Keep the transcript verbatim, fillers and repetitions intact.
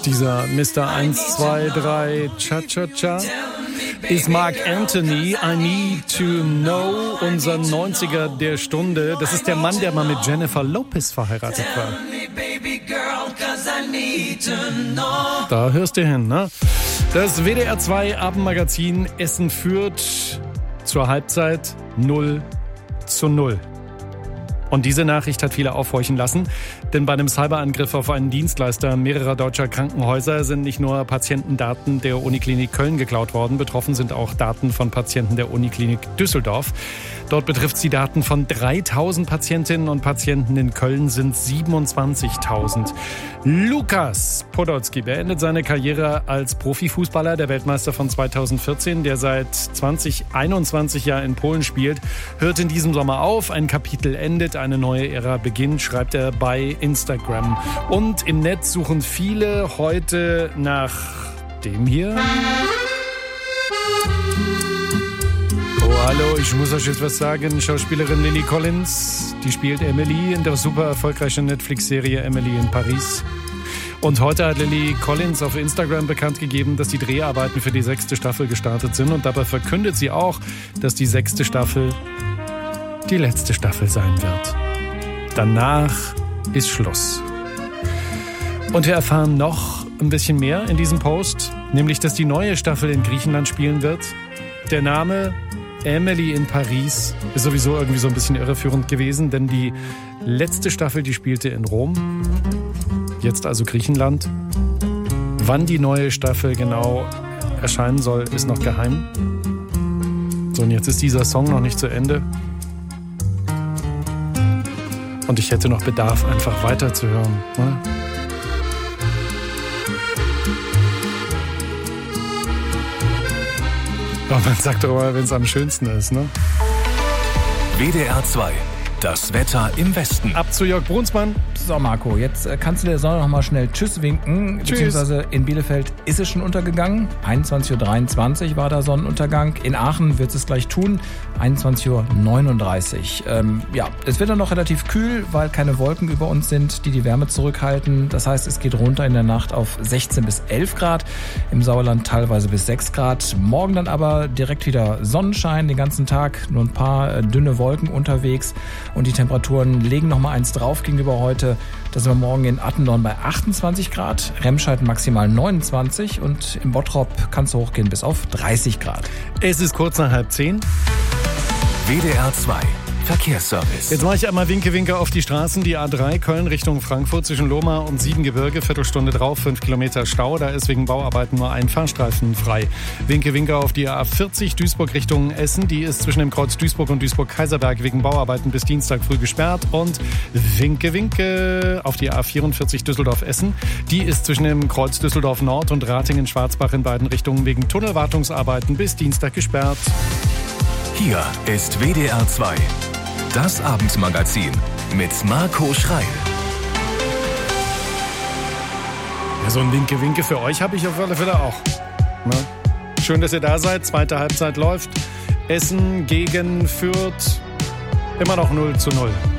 Dieser Mister eins, zwei, drei, Cha-Cha-Cha ist Mark Anthony, I Need to Know, unser neunziger der Stunde. Das ist der Mann, der mal mit Jennifer Lopez verheiratet war. Da hörst du hin, ne? Das W D R zwei Abendmagazin Essen führt zur Halbzeit null zu null. Und diese Nachricht hat viele aufhorchen lassen, denn bei einem Cyberangriff auf einen Dienstleister mehrerer deutscher Krankenhäuser sind nicht nur Patientendaten der Uniklinik Köln geklaut worden, betroffen sind auch Daten von Patienten der Uniklinik Düsseldorf. Dort betrifft es die Daten von dreitausend Patientinnen und Patienten, in Köln sind siebenundzwanzigtausend. Lukas Podolski beendet seine Karriere als Profifußballer, der Weltmeister von zweitausendvierzehn, der seit zwanzig einundzwanzig Jahr in Polen spielt, hört in diesem Sommer auf, ein Kapitel endet, eine neue Ära beginnt, schreibt er bei Instagram. Und im Netz suchen viele heute nach dem hier. Oh, hallo, ich muss euch jetzt was sagen. Schauspielerin Lily Collins, die spielt Emily in der super erfolgreichen Netflix-Serie Emily in Paris. Und heute hat Lily Collins auf Instagram bekannt gegeben, dass die Dreharbeiten für die sechste Staffel gestartet sind. Und dabei verkündet sie auch, dass die sechste Staffel die letzte Staffel sein wird. Danach ist Schluss. Und wir erfahren noch ein bisschen mehr in diesem Post, nämlich, dass die neue Staffel in Griechenland spielen wird. Der Name Emily in Paris ist sowieso irgendwie so ein bisschen irreführend gewesen, denn die letzte Staffel, die spielte in Rom, jetzt also Griechenland. Wann die neue Staffel genau erscheinen soll, ist noch geheim. So, und jetzt ist dieser Song noch nicht zu Ende. Und ich hätte noch Bedarf, einfach weiterzuhören. Ne? Aber man sagt doch immer, wenn es am schönsten ist, ne? W D R zwei, das Wetter im Westen. Ab zu Jörg Brunsmann. So, Marco, jetzt kannst du der Sonne noch mal schnell Tschüss winken. Tschüss. Beziehungsweise in Bielefeld ist es schon untergegangen. einundzwanzig Uhr dreiundzwanzig war da Sonnenuntergang. In Aachen wird es gleich tun. einundzwanzig Uhr neununddreißig. Ähm, ja, es wird dann noch relativ kühl, weil keine Wolken über uns sind, die die Wärme zurückhalten. Das heißt, es geht runter in der Nacht auf sechzehn bis elf Grad. Im Sauerland teilweise bis sechs Grad. Morgen dann aber direkt wieder Sonnenschein den ganzen Tag. Nur ein paar äh, dünne Wolken unterwegs. Und die Temperaturen legen noch mal eins drauf gegenüber heute. Da sind wir morgen in Attendorn bei achtundzwanzig Grad, Remscheid maximal neunundzwanzig und im Bottrop kann es hochgehen bis auf dreißig Grad. Es ist kurz nach halb zehn. W D R zwei Verkehrsservice. Jetzt mache ich einmal Winke-Winke auf die Straßen. Die A drei Köln Richtung Frankfurt zwischen Lohmar und Siebengebirge. Viertelstunde drauf, fünf Kilometer Stau. Da ist wegen Bauarbeiten nur ein Fahrstreifen frei. Winke-Winke auf die A vierzig Duisburg Richtung Essen. Die ist zwischen dem Kreuz Duisburg und Duisburg-Kaiserberg wegen Bauarbeiten bis Dienstag früh gesperrt. Und Winke-Winke auf die A vierundvierzig Düsseldorf-Essen. Die ist zwischen dem Kreuz Düsseldorf Nord und Ratingen-Schwarzbach in beiden Richtungen wegen Tunnelwartungsarbeiten bis Dienstag gesperrt. Hier ist W D R zwei, das Abendmagazin mit Marco Schreil. Ja, so ein Winke-Winke für euch habe ich auf alle Fälle auch. Na? Schön, dass ihr da seid. Zweite Halbzeit läuft. Essen gegen Fürth. Immer noch null zu null.